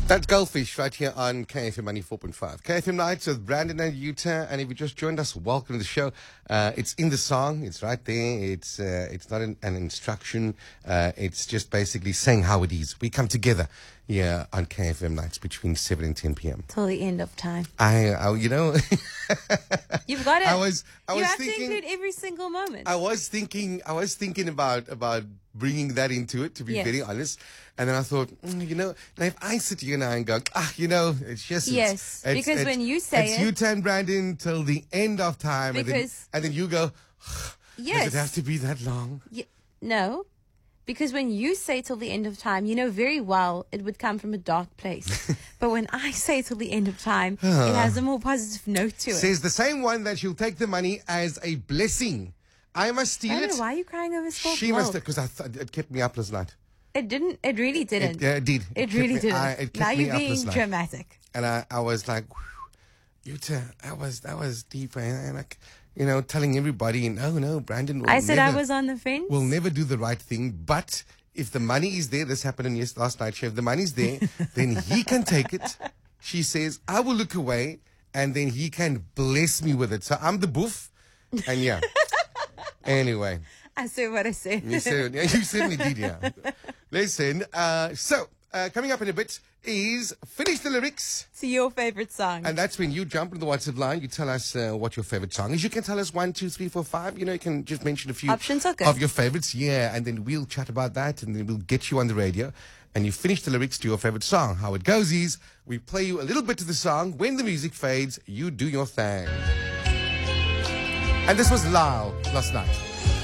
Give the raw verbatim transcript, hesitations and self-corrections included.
That's Goldfish right here on K F M ninety-four point five. K F M Nights with Brandon and Utah. And if you just joined us, welcome to the show. Uh, it's in the song. It's right there. It's uh, it's not an, an instruction. Uh, it's just basically saying how it is. We come together here on K F M Nights between seven and ten p.m. Till the end of time. I, I you know... You've got it. I was, I you was have thinking, to include every single moment. I was thinking, I was thinking about, about bringing that into it, to be Yes. very honest. And then I thought, mm, you know, now if I sit here now and go, ah, you know, it's just, it's, Yes, it's, because it's, when you say it's it- Utah and Brandon till the end of time. And then, Because- and then you go, yes. does it have to be that long? Ye- no. Because when you say till the end of time, you know very well it would come from a dark place. But when I say till the end of time, it has a more positive note to it. Says the same one that she'll take the money as a blessing. I must steal I don't it. know, why are you crying over spilled She milk? must, because I th- it kept me up last night. It didn't. It really didn't. It, yeah, it did. It kept really me- didn't. I- it kept now me you're up being last night. dramatic. And I, I was like, Utah, that was that was deep, and, and like, you know, telling everybody, no, no, Brandon will I said never, I was on the fence. will never do the right thing. But if the money is there, this happened in yes last night. If the money's there, then he can take it. She says, I will look away, and then he can bless me with it. So I'm the boof, and yeah. Anyway. I said what I said. You, said, yeah, you certainly did, yeah. Listen, uh, so uh, coming up in a bit is Finish the Lyrics. to your favorite song. And that's when you jump on the WhatsApp line. You tell us uh, what your favorite song is. You can tell us one, two, three, four, five. You know, you can just mention a few Options are good. of your favorites. Yeah, and then we'll chat about that, and then we'll get you on the radio. And you finish the lyrics to your favorite song. How it goes is we play you a little bit of the song. When the music fades, you do your thing. And this was Lyle last night.